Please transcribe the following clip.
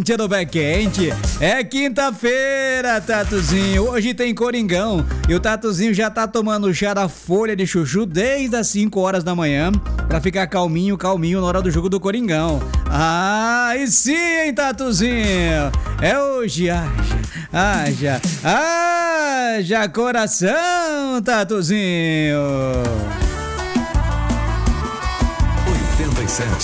quente do pé quente. É quinta-feira, Tatuzinho. Hoje tem Coringão. E o Tatuzinho já tá tomando chá da folha de chuchu desde as 5 horas da manhã pra ficar calminho na hora do jogo do Coringão. Ah, e sim, hein, Tatuzinho? É hoje, haja coração, Tatuzinho. 87.